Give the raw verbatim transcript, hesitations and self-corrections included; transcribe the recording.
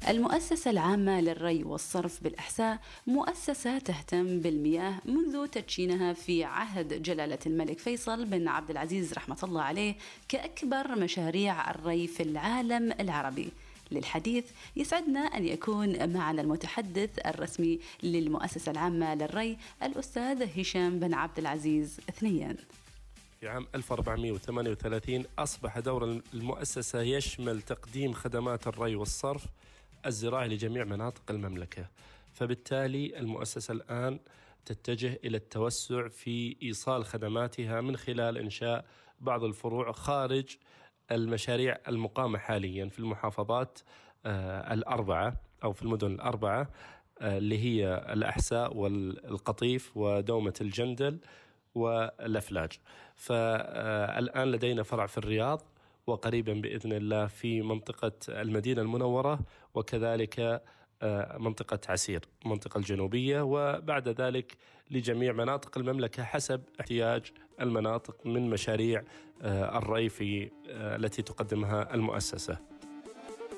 المؤسسة العامة للري والصرف بالإحساء مؤسسة تهتم بالمياه منذ تدشينها في عهد جلالة الملك فيصل بن عبد العزيز رحمة الله عليه كأكبر مشاريع الري في العالم العربي. للحديث يسعدنا أن يكون معنا المتحدث الرسمي للمؤسسة العامة للري الأستاذ هشام بن عبد العزيز ثنيان. في عام ألف وأربعمائة وثمانية وثلاثين أصبح دور المؤسسة يشمل تقديم خدمات الري والصرف الزراعي لجميع مناطق المملكة، فبالتالي المؤسسة الآن تتجه إلى التوسع في إيصال خدماتها من خلال إنشاء بعض الفروع خارج المشاريع المقامة حاليا في المحافظات آه الأربعة أو في المدن الأربعة آه اللي هي الأحساء والقطيف ودومة الجندل والأفلاج. فالآن لدينا فرع في الرياض، وقريبا بإذن الله في منطقة المدينة المنورة، وكذلك منطقة عسير منطقة الجنوبية، وبعد ذلك لجميع مناطق المملكة حسب احتياج المناطق من مشاريع الري في التي تقدمها المؤسسة.